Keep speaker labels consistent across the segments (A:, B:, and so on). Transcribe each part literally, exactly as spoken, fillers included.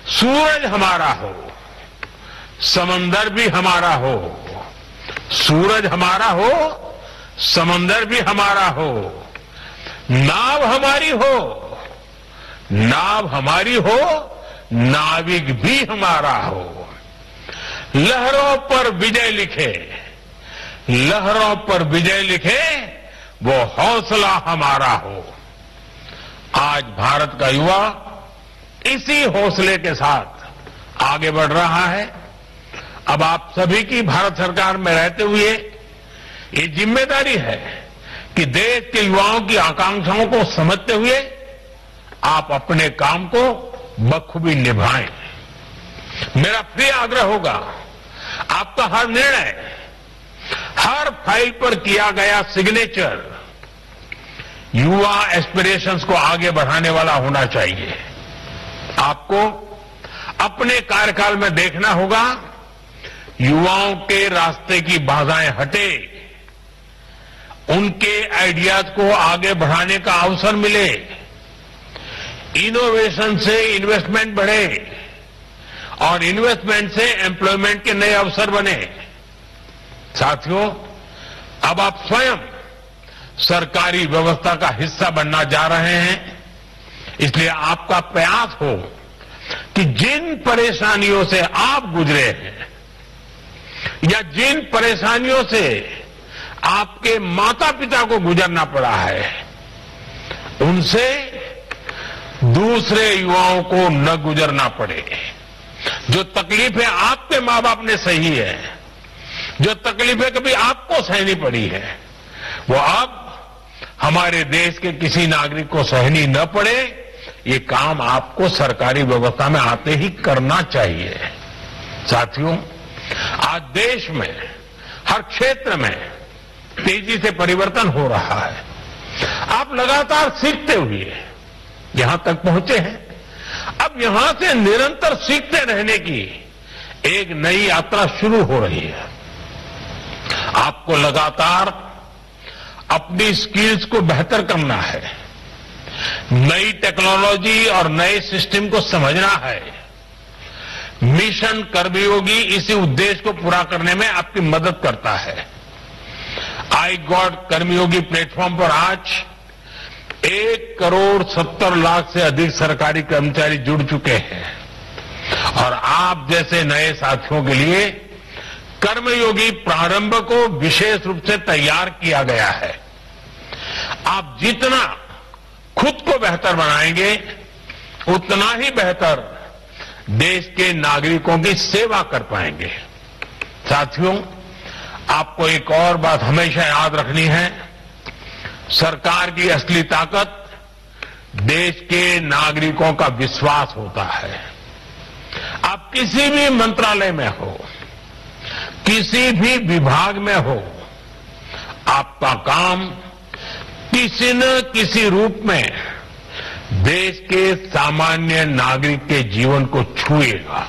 A: सूरज हमारा हो, समंदर भी हमारा हो, सूरज हमारा हो, समंदर भी हमारा हो, नाव हमारी हो, नाव हमारी हो, नाविक भी हमारा हो, लहरों पर विजय लिखे, लहरों पर विजय लिखे, वो हौसला हमारा हो। आज भारत का युवा इसी हौसले के साथ आगे बढ़ रहा है। अब आप सभी की भारत सरकार में रहते हुए ये जिम्मेदारी है कि देश के युवाओं की आकांक्षाओं को समझते हुए आप अपने काम को बखूबी निभाएं। मेरा प्रिय आग्रह होगा, आपका हर निर्णय, हर फाइल पर किया गया सिग्नेचर युवा एस्पिरेशंस को आगे बढ़ाने वाला होना चाहिए। आपको अपने कार्यकाल में देखना होगा, युवाओं के रास्ते की बाधाएं हटे, उनके आइडियाज को आगे बढ़ाने का अवसर मिले, इनोवेशन से इन्वेस्टमेंट बढ़े और इन्वेस्टमेंट से एम्प्लॉयमेंट के नए अवसर बने। साथियों, अब आप स्वयं सरकारी व्यवस्था का हिस्सा बनना जा रहे हैं, इसलिए आपका प्रयास हो कि जिन परेशानियों से आप गुजरे हैं या जिन परेशानियों से आपके माता पिता को गुजरना पड़ा है, उनसे दूसरे युवाओं को न गुजरना पड़े। जो तकलीफें आपके मां बाप ने सही है, जो तकलीफें कभी आपको सहनी पड़ी है, वो अब हमारे देश के किसी नागरिक को सहनी न पड़े। ये काम आपको सरकारी व्यवस्था में आते ही करना चाहिए। साथियों, आज देश में हर क्षेत्र में तेजी से परिवर्तन हो रहा है। आप लगातार सीखते हुए यहां तक पहुंचे हैं। अब यहां से निरंतर सीखते रहने की एक नई यात्रा शुरू हो रही है। आपको लगातार अपनी स्किल्स को बेहतर करना है, नई टेक्नोलॉजी और नए सिस्टम को समझना है। मिशन कर्मयोगी इसी उद्देश्य को पूरा करने में आपकी मदद करता है। आई गॉट कर्मयोगी प्लेटफॉर्म पर आज एक करोड़ सत्तर लाख से अधिक सरकारी कर्मचारी जुड़ चुके हैं और आप जैसे नए साथियों के लिए कर्मयोगी प्रारंभ को विशेष रूप से तैयार किया गया है। आप जितना खुद को बेहतर बनाएंगे, उतना ही बेहतर देश के नागरिकों की सेवा कर पाएंगे। साथियों, आपको एक और बात हमेशा याद रखनी है, सरकार की असली ताकत देश के नागरिकों का विश्वास होता है। आप किसी भी मंत्रालय में हो, किसी भी विभाग में हो, आपका काम किसी न किसी रूप में देश के सामान्य नागरिक के जीवन को छुएगा।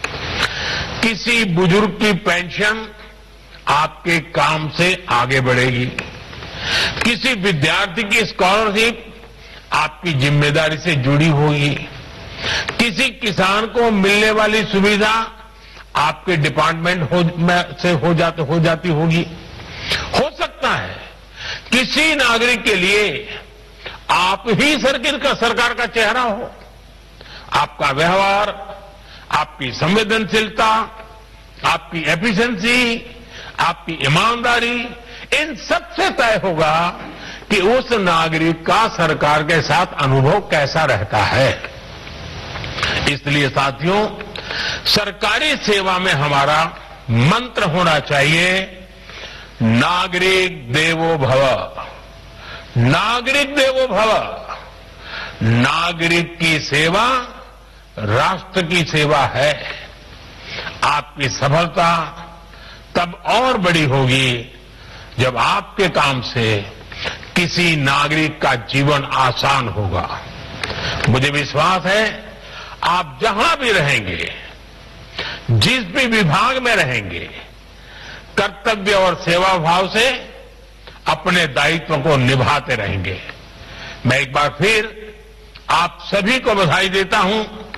A: किसी बुजुर्ग की पेंशन आपके काम से आगे बढ़ेगी, किसी विद्यार्थी की स्कॉलरशिप आपकी जिम्मेदारी से जुड़ी होगी, किसी किसान को मिलने वाली सुविधा आपके डिपार्टमेंट हो, में से हो जाती हो जाती होगी। हो सकता है किसी नागरिक के लिए आप ही सरकार का सरकार का चेहरा हो। आपका व्यवहार, आपकी संवेदनशीलता, आपकी एफिशिएंसी, आपकी ईमानदारी, इन सबसे तय होगा कि उस नागरिक का सरकार के साथ अनुभव कैसा रहता है। इसलिए साथियों, सरकारी सेवा में हमारा मंत्र होना चाहिए, नागरिक देवो भव। नागरिक देवो भव। नागरिक की सेवा राष्ट्र की सेवा है। आपकी सफलता तब और बड़ी होगी जब आपके काम से किसी नागरिक का जीवन आसान होगा। मुझे विश्वास है आप जहां भी रहेंगे, जिस भी विभाग में रहेंगे, कर्तव्य और सेवा भाव से अपने दायित्व को निभाते रहेंगे। मैं एक बार फिर आप सभी को बधाई देता हूं